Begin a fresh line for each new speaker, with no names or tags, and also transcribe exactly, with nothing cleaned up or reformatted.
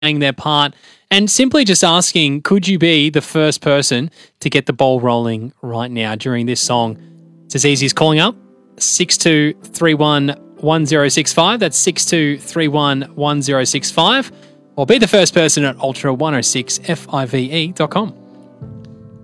playing their part and simply just asking, could you be the first person to get the ball rolling right now during this song? It's as easy as calling up six two three one one zero six five. That's six two three one one zero six five. Or be the first person at ultra one oh six five e dot com.